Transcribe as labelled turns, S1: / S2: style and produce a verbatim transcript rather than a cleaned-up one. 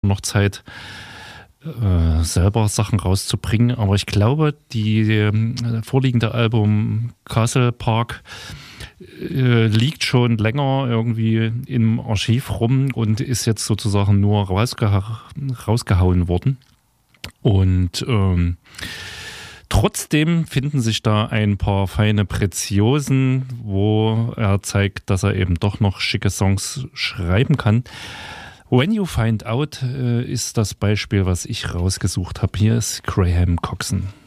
S1: noch Zeit, äh, selber Sachen rauszubringen. Aber ich glaube, die äh, vorliegende Album Castle Park äh, liegt schon länger irgendwie im Archiv rum und ist jetzt sozusagen nur rausgeha- rausgehauen worden. Und ähm, trotzdem finden sich da ein paar feine Preziosen, wo er zeigt, dass er eben doch noch schicke Songs schreiben kann. When You Find Out äh, ist das Beispiel, was ich rausgesucht habe. Hier ist Graham Coxon.